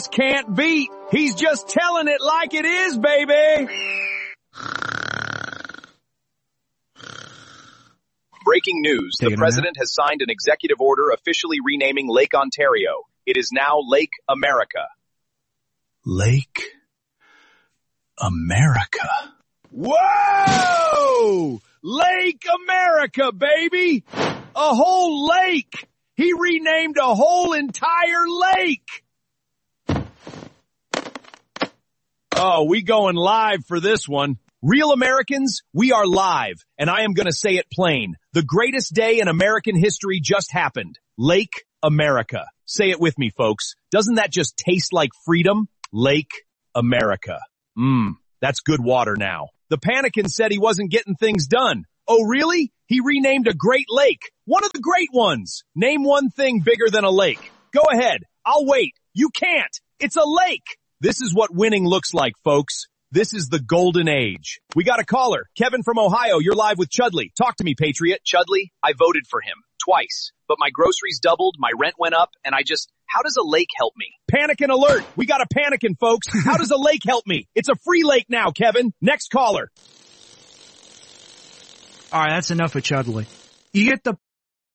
can't beat. He's just telling it like it is, baby. Breaking news. The president has signed an executive order officially renaming Lake Ontario. It is now Lake America. Lake America. Whoa! Lake America, baby! A whole lake! He renamed a whole entire lake! Oh, we going live for this one. Real Americans, we are live, and I am gonna say it plain. The greatest day in American history just happened. Lake America. Say it with me, folks. Doesn't that just taste like freedom? Lake America. That's good water now. The Panikin said he wasn't getting things done. Oh, really? He renamed a great lake. One of the great ones. Name one thing bigger than a lake. Go ahead. I'll wait. You can't. It's a lake. This is what winning looks like, folks. This is the golden age. We got a caller. Kevin from Ohio, you're live with Chudley. Talk to me, Patriot. Chudley, I voted for him twice, but my groceries doubled, my rent went up, and how does a lake help me? Panikin alert. We got a panikin, folks. How does a lake help me? It's a free lake now, Kevin. Next caller. All right, that's enough of Chudley. You get the